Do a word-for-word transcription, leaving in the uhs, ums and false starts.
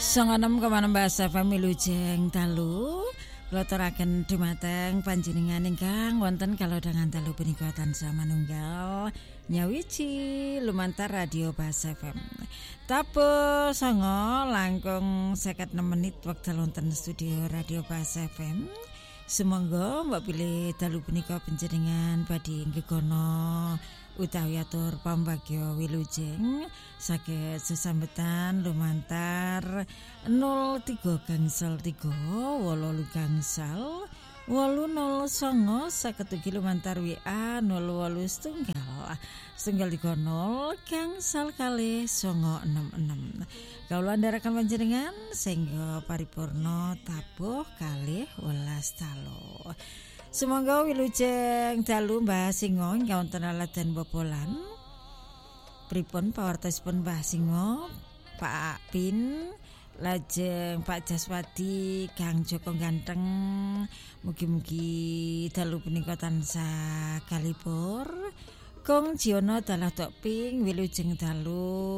Songonem kemana bahasa Wilujeng dalu Loturaken dumateng panjenengan ingkang wonten kalodhangan dalu punika tansah manunggal nyawiji lumantar radio Basa F M. Tabuh songo langkung seket enem menit wekdal wonten studio radio Basa F M. Sumangga mbok pilih dalu punika panjenengan badhe ngegono utawi atur pambagya wilujeng saged sesambetan lumantar nol tiga gangsal tiga wolu gangsal wolu nol songo saged ugi lumantar W A nol wolu setunggal setunggal tiga nol gangsal kalih songo enam enam. Kawula andharaken panjenengan sehingga paripurna tabuh kalih welas dalu. Sumangga wilujeng dalu Mbah Singo ingkang wonten aladan bobolan. Pripun pawartosipun Mbah Singo, Pak Pin, lajeng Pak Jaswadi, Kang Joko Ganteng. Mugi-mugi dalu punika tansah kalipur. Kong Jiono dalah tok ping wilujeng dalu